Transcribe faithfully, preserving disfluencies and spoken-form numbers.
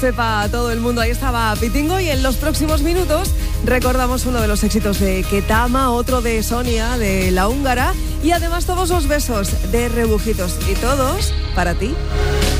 Sepa todo el mundo, ahí estaba Pitingo, y en los próximos minutos recordamos uno de los éxitos de Ketama, otro de Sonia, de La Húngara, y además todos los besos de Rebujitos, y todos para ti.